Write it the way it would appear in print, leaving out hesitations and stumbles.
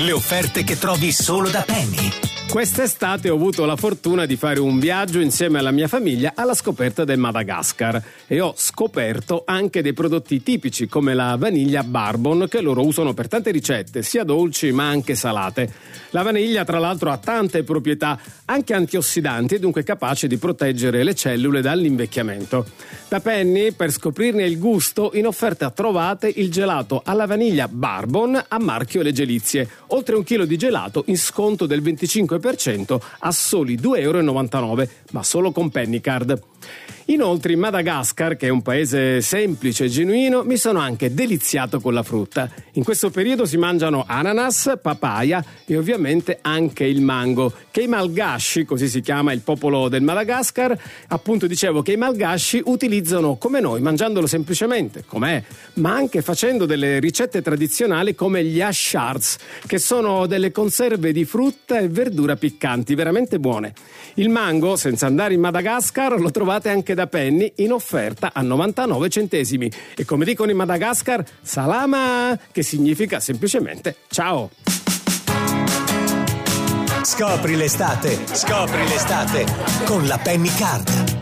Le offerte che trovi solo da Penny. Quest'estate ho avuto la fortuna di fare un viaggio insieme alla mia famiglia alla scoperta del Madagascar e ho scoperto anche dei prodotti tipici come la vaniglia bourbon che loro usano per tante ricette, sia dolci ma anche salate. La vaniglia tra l'altro ha tante proprietà anche antiossidanti e dunque capace di proteggere le cellule dall'invecchiamento. Da Penny, per scoprirne il gusto, in offerta trovate il gelato alla vaniglia bourbon a marchio Le Gelizie, oltre 1 chilo di gelato in sconto del 25% a soli 2,99 €, ma solo con Pennycard. Inoltre in Madagascar, che è un paese semplice e genuino, mi sono anche deliziato con la frutta. In questo periodo si mangiano ananas, papaya e ovviamente anche il mango, che i malgashi, così si chiama il popolo del Madagascar, appunto dicevo che i malgashi utilizzano come noi, mangiandolo semplicemente, com'è, ma anche facendo delle ricette tradizionali come gli ashards, che sono delle conserve di frutta e verdura piccanti, veramente buone. Il mango, senza andare in Madagascar, lo trovate anche da Penny in offerta a 99 centesimi e come dicono in Madagascar, salama, che significa semplicemente ciao. Scopri l'estate con la Pennycard.